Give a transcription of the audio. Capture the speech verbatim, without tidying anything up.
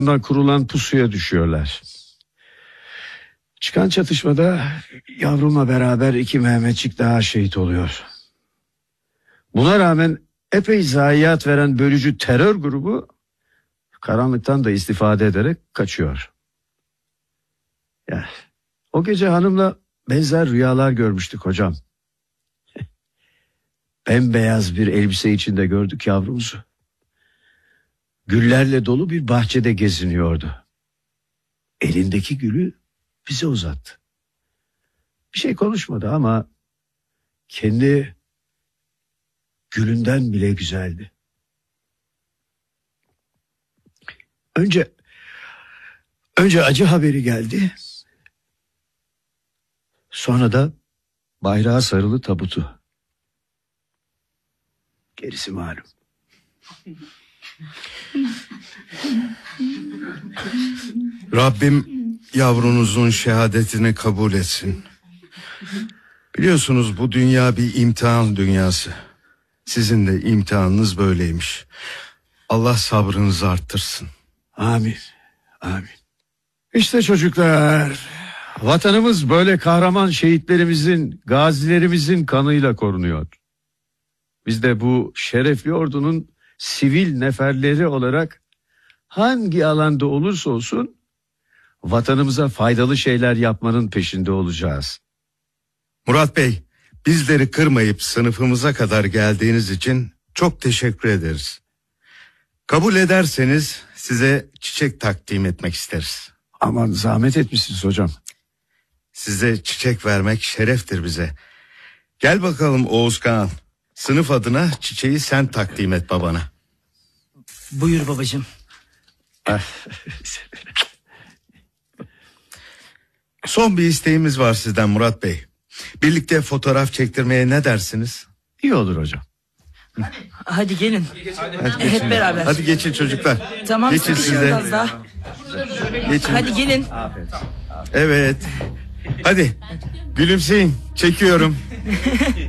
kurulan pusuya düşüyorlar. Çıkan çatışmada yavrumla beraber iki Mehmetçik daha şehit oluyor. Buna rağmen epey zayiat veren bölücü terör grubu karanlıktan da istifade ederek kaçıyor. Ya, o gece hanımla benzer rüyalar görmüştük hocam. Bembeyaz bir elbise içinde gördük yavrumuzu. Güllerle dolu bir bahçede geziniyordu. Elindeki gülü bize uzattı. Bir şey konuşmadı ama kendi gülünden bile güzeldi. Önce önce acı haberi geldi. Sonra da bayrağa sarılı tabutu. Gerisi malum. Rabbim yavrunuzun şehadetini kabul etsin. Biliyorsunuz bu dünya bir imtihan dünyası. Sizin de imtihanınız böyleymiş. Allah sabrınızı arttırsın. Amin. Amin. İşte çocuklar, vatanımız böyle kahraman şehitlerimizin, gazilerimizin kanıyla korunuyor. Biz de bu şerefli ordunun sivil neferleri olarak hangi alanda olursa olsun vatanımıza faydalı şeyler yapmanın peşinde olacağız. Murat Bey, bizleri kırmayıp sınıfımıza kadar geldiğiniz için çok teşekkür ederiz. Kabul ederseniz size çiçek takdim etmek isteriz. Aman zahmet etmişsiniz hocam. Size çiçek vermek şereftir bize. Gel bakalım Oğuz Kağan. Sınıf adına çiçeği sen takdim et babana. Buyur babacığım. Son bir isteğimiz var sizden Murat Bey. Birlikte fotoğraf çektirmeye ne dersiniz? İyi olur hocam. Hadi gelin. Hadi Hep beraber. Hadi geçin çocuklar. Tamam, geçin sıkışın siz de. biraz daha. Geçin. Hadi gelin. Evet. Hadi gülümseyin. Çekiyorum.